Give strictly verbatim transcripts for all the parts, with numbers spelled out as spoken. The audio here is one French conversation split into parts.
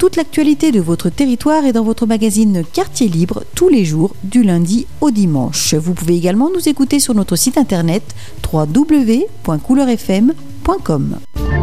Toute l'actualité de votre territoire est dans votre magazine Quartier Libre tous les jours du lundi au dimanche. Vous pouvez également nous écouter sur notre site internet w w w point couleur f m point com.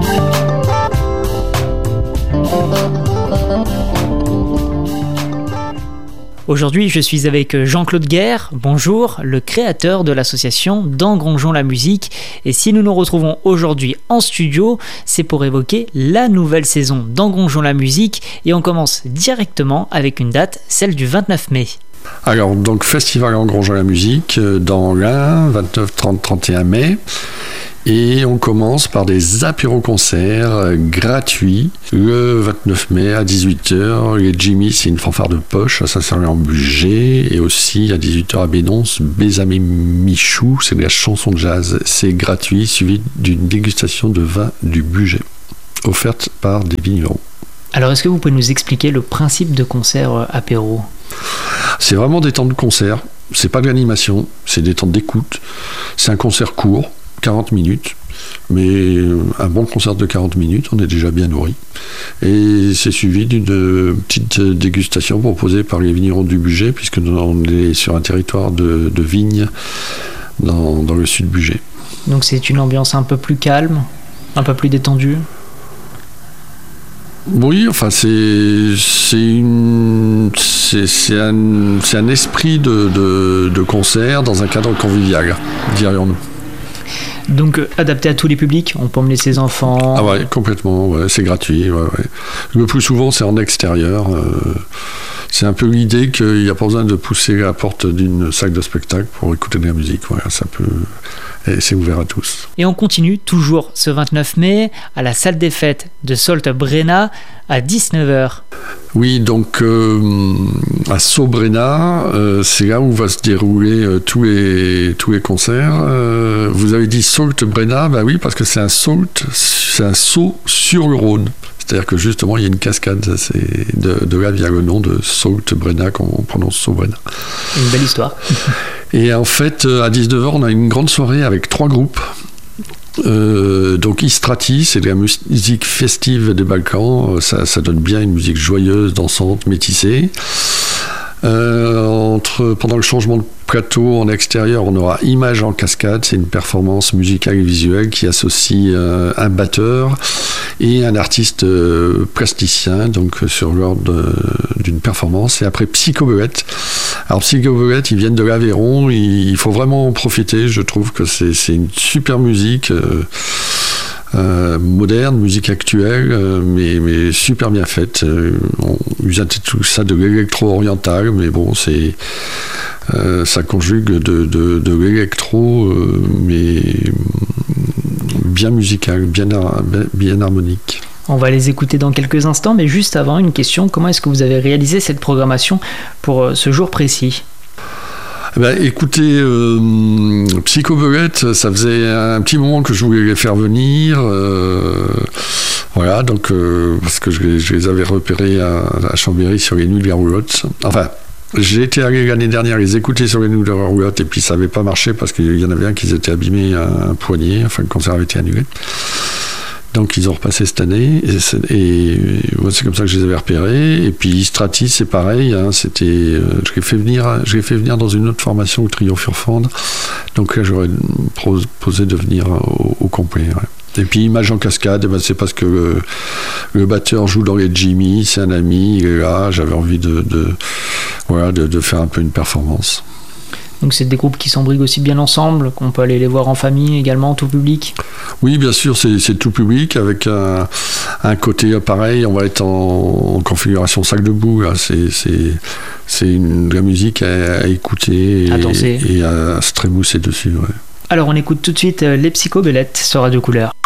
Aujourd'hui, je suis avec Jean-Claude Guerre, bonjour, le créateur de l'association Dangrongeons la musique. Et si nous nous retrouvons aujourd'hui en studio, c'est pour évoquer la nouvelle saison Dangrongeons la musique. Et on commence directement avec une date, celle du vingt-neuf mai. Alors, donc, Festival Dangrongeons la musique dans l'Ain, vingt-neuf, trente, trente et un mai. Et on commence par des apéro-concerts gratuits le vingt-neuf mai à dix-huit heures. Les Jimmy, c'est une fanfare de poche à Saint-Sernin-en-Bugey. Et aussi à dix-huit heures à Bénonce, Bézamé Michou, c'est de la chanson de jazz. C'est gratuit, suivi d'une dégustation de vin du Bugey, offerte par des vignerons. Alors, est-ce que vous pouvez nous expliquer le principe de concert apéro ? C'est vraiment des temps de concert. C'est pas de l'animation, c'est des temps d'écoute. C'est un concert court, quarante minutes, mais un bon concert de quarante minutes, on est déjà bien nourri. Et c'est suivi d'une petite dégustation proposée par les vignerons du Bugey, puisque on est sur un territoire de, de vignes dans, dans le sud Bugey. Donc c'est une ambiance un peu plus calme, un peu plus détendue ? Oui, enfin c'est c'est une c'est, c'est un c'est un esprit de, de de concert dans un cadre convivial, dirions-nous. Donc euh, adapté à tous les publics, on peut emmener ses enfants. Ah ouais, complètement, ouais, c'est gratuit. Ouais, ouais. Le plus souvent, c'est en extérieur. Euh, c'est un peu l'idée qu'il n'y a pas besoin de pousser la porte d'une salle de spectacle pour écouter de la musique. Voilà, ça peut. Et c'est ouvert à tous. Et on continue toujours ce vingt-neuf mai à la salle des fêtes de Solte-Brenna à dix-neuf heures. Oui, donc euh, à Saut-Brenna, euh, c'est là où va se dérouler euh, tous les tous les concerts. Euh, vous avez dit Solte-Brenna, bah oui, parce que c'est un saut, c'est un saut sur le Rhône. C'est-à-dire que justement, il y a une cascade, c'est de, de là vient le nom de Solte-Brenna, qu'on prononce Saut-Brenna. Une belle histoire. Et en fait, à dix-neuf heures, on a une grande soirée avec trois groupes. Euh, donc Istrati, c'est de la musique festive des Balkans, ça, ça donne bien une musique joyeuse, dansante, métissée. Euh, entre, pendant le changement de plateau en extérieur, on aura Images en cascade, c'est une performance musicale et visuelle qui associe euh, un batteur et un artiste euh, plasticien, donc sur l'ordre de, d'une performance. Et après Psychobelette. Alors Psychobelette, ils viennent de l'Aveyron, il, il faut vraiment en profiter, je trouve que c'est, c'est une super musique. Euh, Euh, moderne, musique actuelle, euh, mais, mais super bien faite. Euh, on use tout ça de l'électro-oriental, mais bon, c'est euh, ça conjugue de, de, de l'électro, euh, mais bien musical, bien, bien harmonique. On va les écouter dans quelques instants, mais juste avant, une question. Comment est-ce que vous avez réalisé cette programmation pour ce jour précis ? Eh ben, écoutez, euh, Psychobelette, ça faisait un petit moment que je voulais les faire venir. Euh, voilà, donc, euh, parce que je, je les avais repérés à, à Chambéry sur les Nuits de la Roulotte. Enfin, j'ai été allé l'année dernière les écouter sur les Nuits de la Roulotte et puis ça n'avait pas marché parce qu'il y en avait un qui s'était abîmé à un poignet, enfin, le concert avait été annulé. Donc ils ont repassé cette année et c'est, et, ouais, c'est comme ça que je les avais repérés. Et puis Strati, c'est pareil, hein, c'était, euh, je l'ai fait venir, je l'ai fait venir dans une autre formation au Trio Furfande. Donc là j'aurais proposé de venir au, au complet. Ouais. Et puis Images en cascade, ben, c'est parce que le, le batteur joue dans les Jimmy, c'est un ami, il est là, j'avais envie de, de voilà de, de faire un peu une performance. Donc c'est des groupes qui s'embriguent aussi bien ensemble, qu'on peut aller les voir en famille également, tout public ? Oui, bien sûr, c'est, c'est tout public, avec un, un côté pareil, on va être en, en configuration sac debout, là. C'est, c'est, c'est une, de la musique à, à écouter à et, danser. et à se trémousser dessus. Ouais. Alors on écoute tout de suite les Psychobellettes sur Radio Couleur.